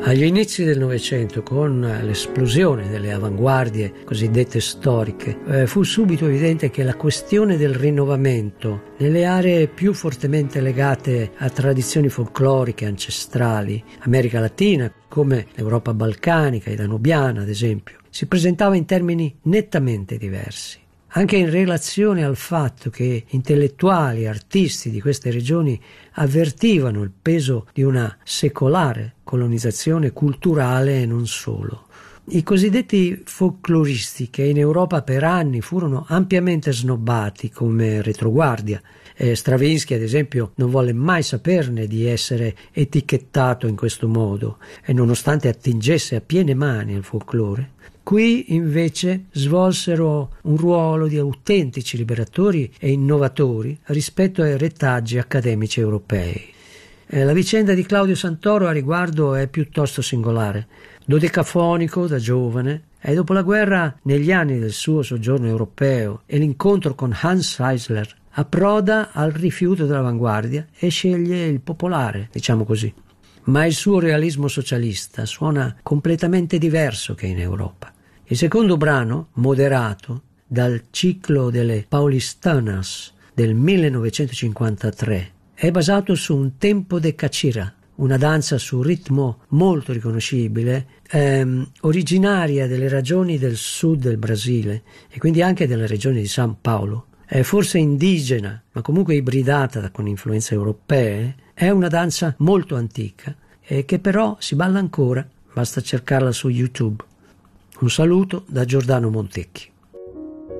Agli inizi del Novecento, con l'esplosione delle avanguardie cosiddette storiche, fu subito evidente che la questione del rinnovamento nelle aree più fortemente legate a tradizioni folcloriche ancestrali, America Latina, come l'Europa balcanica e danubiana ad esempio, si presentava in termini nettamente diversi. Anche in relazione al fatto che intellettuali e artisti di queste regioni avvertivano il peso di una secolare colonizzazione culturale e non solo. I cosiddetti folcloristi, che in Europa per anni furono ampiamente snobbati come retroguardia, Stravinsky ad esempio non volle mai saperne di essere etichettato in questo modo, e nonostante attingesse a piene mani al folklore, qui invece svolsero un ruolo di autentici liberatori e innovatori rispetto ai retaggi accademici europei. La vicenda di Claudio Santoro a riguardo è piuttosto singolare. Dodecafonico da giovane, e dopo la guerra, negli anni del suo soggiorno europeo e l'incontro con Hans Eisler, approda al rifiuto dell'avanguardia e sceglie il popolare, diciamo così. Ma il suo realismo socialista suona completamente diverso che in Europa. Il secondo brano, Moderato, dal ciclo delle Paulistanas del 1953, è basato su un tempo de cachira, una danza su ritmo molto riconoscibile, originaria delle regioni del sud del Brasile e quindi anche della regione di San Paolo. È forse indigena, ma comunque ibridata con influenze europee. È una danza molto antica e che però si balla ancora, basta cercarla su YouTube. Un saluto da Giordano Montecchi.